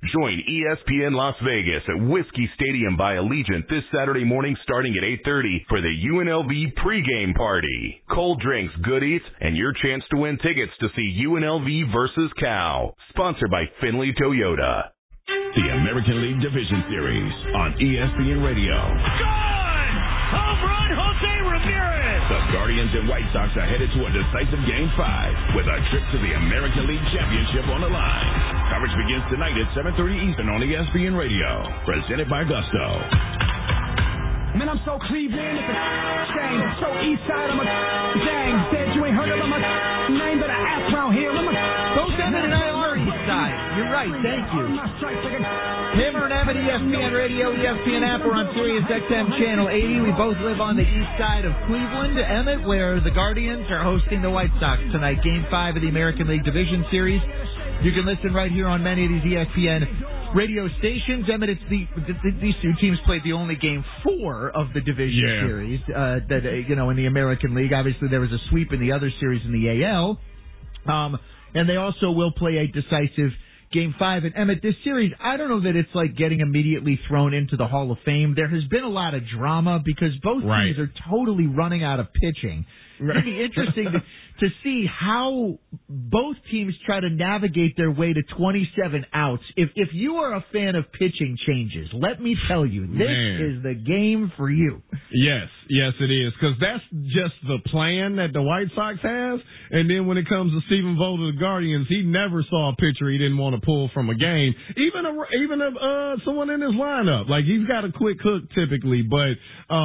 Join ESPN Las Vegas at Whiskey Stadium by Allegiant this Saturday morning starting at 8:30 for the UNLV pregame party. Cold drinks, good eats, and your chance to win tickets to see UNLV versus Cal. Sponsored by Finley Toyota. The American League Division Series on ESPN Radio. Gone! Home run, Jose Ramirez! The Guardians and White Sox are headed to a decisive Game 5 with a trip to the American League Championship on the line. Coverage begins tonight at 7:30 Eastern on ESPN Radio. Presented by Gusto. Man, I'm so Cleveland, it's a shame. So east side, I'm a gang. Said you ain't heard of my name, but I ask around here. Both Emmett and I are east side. You're right, thank you. Hammer and Emmett, ESPN Radio, ESPN app, or on Sirius XM Channel 80. We both live on the east side of Cleveland. Emmett, where the Guardians are hosting the White Sox tonight, Game 5 of the American League Division Series. You can listen right here on many of these ESPN radio stations. Emmett, it's these two teams played the only Game 4 of the Division Series in the American League. Obviously, there was a sweep in the other series in the AL. And they also will play a decisive Game 5. And, Emmett, this series, I don't know that it's like getting immediately thrown into the Hall of Fame. There has been a lot of drama because both teams are totally running out of pitching. It'd be interesting to see how both teams try to navigate their way to 27 outs. If you are a fan of pitching changes, let me tell you, this is the game for you. Yes, it is, because that's just the plan that the White Sox have. And then when it comes to Stephen Vogt of the Guardians, he never saw a pitcher he didn't want to pull from a game, even someone in his lineup. Like, he's got a quick hook typically, but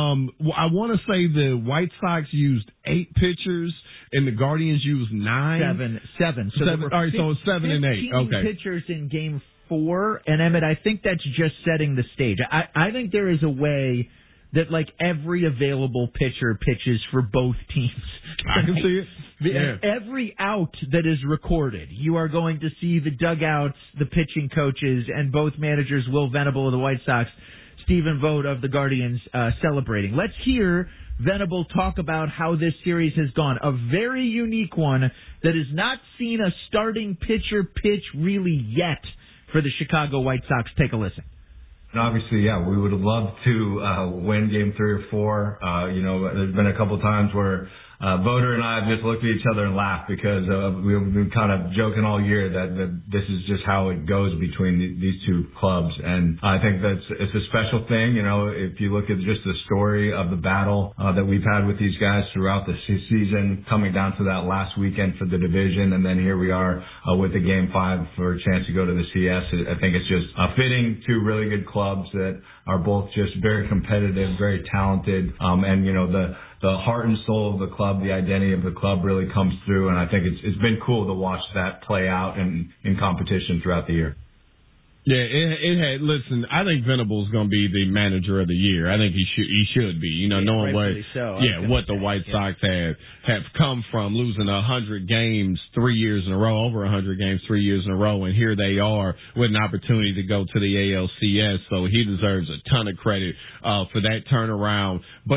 I want to say the White Sox used 8 pitchers and the Guardians used 9? Seven. So all right, so it's 7 and 8. Okay. Pitchers in Game 4, and Emmett, I think that's just setting the stage. I think there is a way that, like, every available pitcher pitches for both teams. I can see it. Every out that is recorded, you are going to see the dugouts, the pitching coaches, and both managers, Will Venable of the White Sox, Stephen Vogt of the Guardians, celebrating. Let's hear Venable talk about how this series has gone. A very unique one that has not seen a starting pitcher pitch really yet for the Chicago White Sox. Take a listen. And obviously, we would have loved to win Game 3 or 4. There's been a couple times where Voter and I have just looked at each other and laughed because we've been kind of joking all year that this is just how it goes between these two clubs. And I think it's a special thing. If you look at just the story of the battle that we've had with these guys throughout the season, coming down to that last weekend for the division, and then here we are with the Game 5 for a chance to go to the CS. I think it's just fitting two really good clubs that are both just very competitive, very talented, and the heart and soul of the club, the identity of the club really comes through, and I think it's been cool to watch that play out in competition throughout the year. Yeah, it had. Listen, I think Venable's going to be the manager of the year. I think he should be. Knowing what the White Sox have come from, losing 100 games 3 years in a row, over 100 games 3 years in a row, and here they are with an opportunity to go to the ALCS. So he deserves a ton of credit for that turnaround. But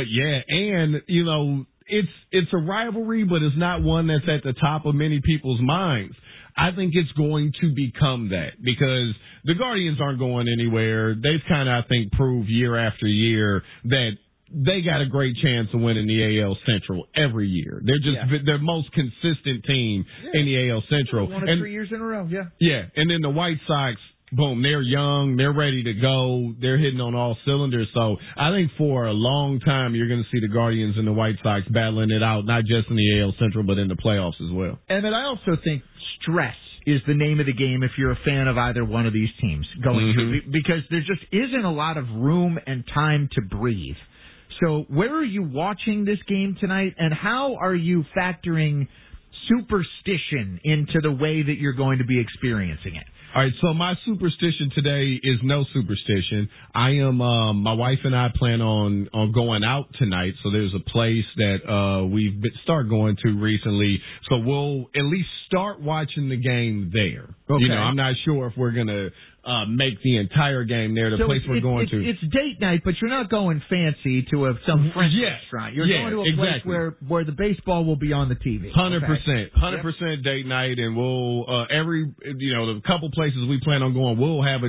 it's a rivalry, but it's not one that's at the top of many people's minds. I think it's going to become that because the Guardians aren't going anywhere. They've kind of, I think, proved year after year that they got a great chance of winning the AL Central every year. They're just their most consistent team in the AL Central. Won it 3 years in a row, Yeah, and then the White Sox, boom, they're young, they're ready to go, they're hitting on all cylinders. So I think for a long time you're going to see the Guardians and the White Sox battling it out, not just in the AL Central, but in the playoffs as well. And then I also think stress is the name of the game if you're a fan of either one of these teams going through, because there just isn't a lot of room and time to breathe. So where are you watching this game tonight, and how are you factoring superstition into the way that you're going to be experiencing it? All right, so my superstition today is no superstition. I am, my wife and I plan on going out tonight. So there's a place that we've started going to recently. So we'll at least start watching the game there. Okay. I'm not sure if we're going to make the entire game there, the place we're going to. It's date night, but you're not going fancy to some French restaurant. You're going to a place where the baseball will be on the TV. 100%. 100% date night, and we'll, the couple places we plan on going, we'll have a